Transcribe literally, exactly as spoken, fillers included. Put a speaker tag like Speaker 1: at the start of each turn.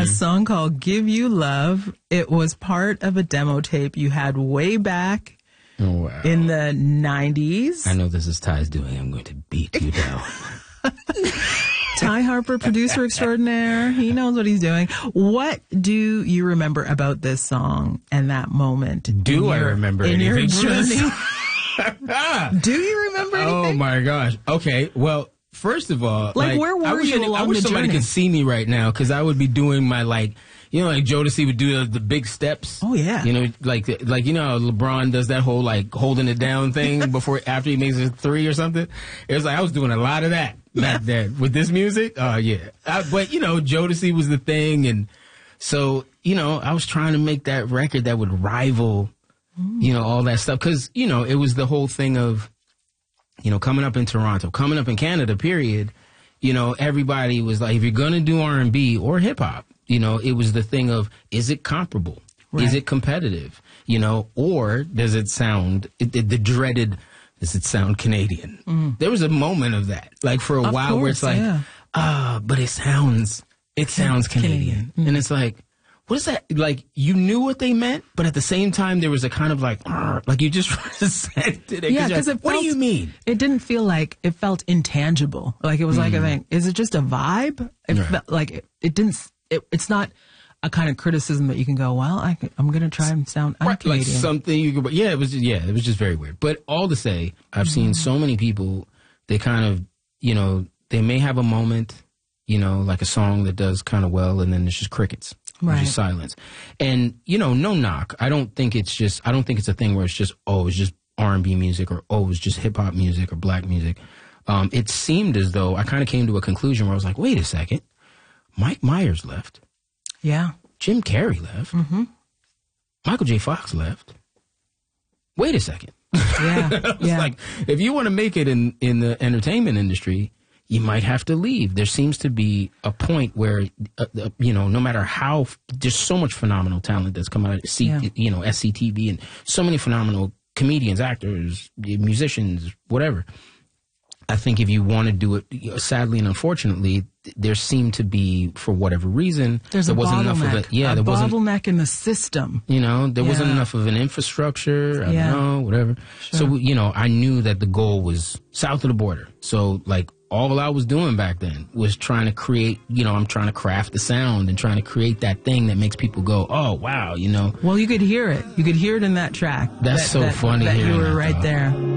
Speaker 1: a song called Give You Love. It was part of a demo tape you had way back
Speaker 2: oh, wow.
Speaker 1: in the nineties.
Speaker 2: I know this is Ty's doing. I'm going to beat you down.
Speaker 1: Ty Harper, producer extraordinaire. He knows what he's doing. What do you remember about this song and that moment?
Speaker 2: Do I
Speaker 1: your,
Speaker 2: remember
Speaker 1: in
Speaker 2: anything?
Speaker 1: Your journey? Do you remember anything?
Speaker 2: Oh, my gosh. Okay, well, first of all,
Speaker 1: like,
Speaker 2: like
Speaker 1: where were
Speaker 2: I wish,
Speaker 1: you
Speaker 2: I,
Speaker 1: along
Speaker 2: I wish
Speaker 1: the
Speaker 2: somebody
Speaker 1: journey?
Speaker 2: could see me right now, because I would be doing my, like, you know, like Jodeci would do the, the big steps.
Speaker 1: Oh, yeah.
Speaker 2: You know, like, like you know how LeBron does that whole, like, holding it down thing before, after he makes a three or something? It was like, I was doing a lot of that back then. With this music, oh, uh, yeah. I, but, you know, Jodeci was the thing, and so, you know, I was trying to make that record that would rival, mm. you know, all that stuff. Because, you know, it was the whole thing of, you know, coming up in Toronto, coming up in Canada, period, you know, everybody was like, if you're going to do R and B or hip-hop, you know, it was the thing of, is it comparable? Right. Is it competitive? You know, or does it sound, it, the, the dreaded, does it sound Canadian? Mm. There was a moment of that, like for a
Speaker 1: of
Speaker 2: while
Speaker 1: course,
Speaker 2: where it's like,
Speaker 1: yeah.
Speaker 2: ah, but it sounds, it sounds Canadian. Canadian. Mm. And it's like, what is that? Like, you knew what they meant, but at the same time, there was a kind of like, like you just resented it.
Speaker 1: Yeah, because
Speaker 2: like,
Speaker 1: it
Speaker 2: what
Speaker 1: felt,
Speaker 2: do you mean?
Speaker 1: It didn't feel like, it felt intangible. Like, it was mm. like a thing. Is it just a vibe? It
Speaker 2: right.
Speaker 1: felt like it, it didn't, it, it's not a kind of criticism that you can go, well, I, I'm going to try and sound I'm
Speaker 2: right,
Speaker 1: Canadian.
Speaker 2: Like something you could, yeah, it was, just, yeah, it was just very weird. But all to say, I've mm. seen so many people, they kind of, you know, they may have a moment, you know, like a song that does kind of well, and then it's just crickets. Right. Just silence. And, you know, no knock. I don't think it's just, I don't think it's a thing where it's just, oh, it's just R and B music, or, oh, it's just hip hop music or black music. Um, it seemed as though I kind of came to a conclusion where I was like, wait a second. Mike Myers left.
Speaker 1: Yeah.
Speaker 2: Jim Carrey left.
Speaker 1: Mm-hmm.
Speaker 2: Michael J. Fox left. Wait a second.
Speaker 1: Yeah. yeah.
Speaker 2: Like, if you want to make it in, in the entertainment industry, you might have to leave. There seems to be a point where, uh, uh, you know, no matter how, there's so much phenomenal talent that's come out of C, yeah. you know, S C T V, and so many phenomenal comedians, actors, musicians, whatever. I think if you want to do it, you know, sadly and unfortunately, there seemed to be, for whatever reason,
Speaker 1: There's
Speaker 2: there
Speaker 1: a
Speaker 2: wasn't
Speaker 1: bottleneck.
Speaker 2: enough of it. Yeah,
Speaker 1: a
Speaker 2: there wasn't
Speaker 1: bottleneck in the system.
Speaker 2: You know, there
Speaker 1: yeah.
Speaker 2: wasn't enough of an infrastructure. I
Speaker 1: yeah.
Speaker 2: don't know, whatever.
Speaker 1: Sure.
Speaker 2: So, you know, I knew that the goal was south of the border. So, like, all I was doing back then was trying to create, you know, I'm trying to craft the sound and trying to create that thing that makes people go, oh, wow, you know.
Speaker 1: Well, you could hear it. You could hear it in that track.
Speaker 2: That's
Speaker 1: that,
Speaker 2: so
Speaker 1: that,
Speaker 2: funny.
Speaker 1: That you were
Speaker 2: that,
Speaker 1: right
Speaker 2: though.
Speaker 1: there.